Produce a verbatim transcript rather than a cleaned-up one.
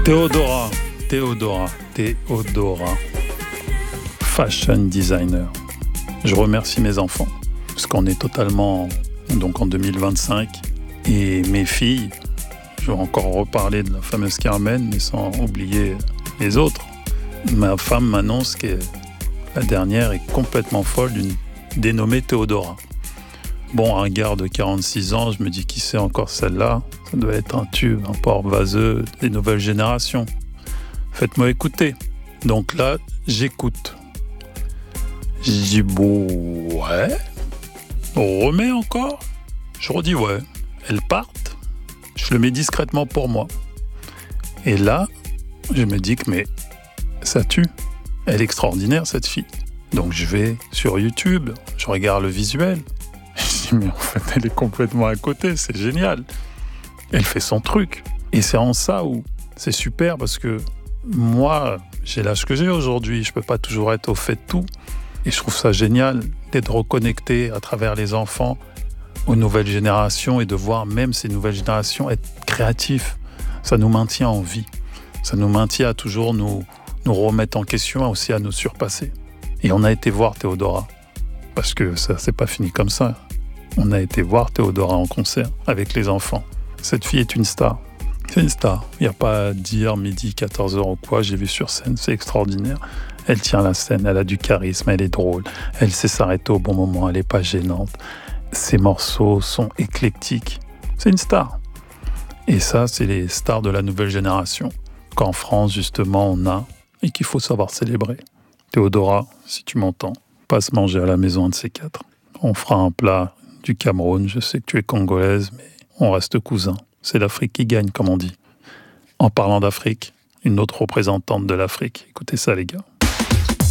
Théodora, Théodora, Théodora, fashion designer. Je remercie mes enfants, parce qu'on est totalement donc en deux mille vingt-cinq, et mes filles, je vais encore reparler de la fameuse Carmen, mais sans oublier les autres. Ma femme m'annonce que la dernière est complètement folle d'une dénommée Théodora. Bon, un gars de quarante-six ans, je me dis qui c'est encore celle-là? Ça doit être un tube, un port vaseux des nouvelles générations. Faites-moi écouter. Donc là, j'écoute. Je dis bon, ouais. On remet encore? Je redis ouais. Elles partent. Je le mets discrètement pour moi. Et là, je me dis que mais ça tue. Elle est extraordinaire cette fille. Donc je vais sur YouTube, je regarde le visuel. Je dis mais en fait elle est complètement à côté, c'est génial. Elle fait son truc. Et c'est en ça où c'est super parce que moi, j'ai l'âge que j'ai aujourd'hui, je peux pas toujours être au fait de tout. Et je trouve ça génial d'être reconnecté à travers les enfants aux nouvelles générations et de voir même ces nouvelles générations être créatifs. Ça nous maintient en vie. Ça nous maintient à toujours nous, nous remettre en question et aussi à nous surpasser. Et on a été voir Théodora, parce que ça c'est pas fini comme ça. On a été voir Théodora en concert avec les enfants. Cette fille est une star. C'est une star. Il n'y a pas à dire midi, quatorze heures ou quoi. J'ai vu sur scène, c'est extraordinaire. Elle tient la scène, elle a du charisme, elle est drôle. Elle sait s'arrêter au bon moment, elle n'est pas gênante. Ses morceaux sont éclectiques. C'est une star. Et ça, c'est les stars de la nouvelle génération qu'en France, justement, on a et qu'il faut savoir célébrer. Théodora, si tu m'entends, passe manger à la maison un de ces quatre. On fera un plat du Cameroun. Je sais que tu es congolaise, mais on reste cousins. C'est l'Afrique qui gagne, comme on dit. En parlant d'Afrique, une autre représentante de l'Afrique. Écoutez ça, les gars.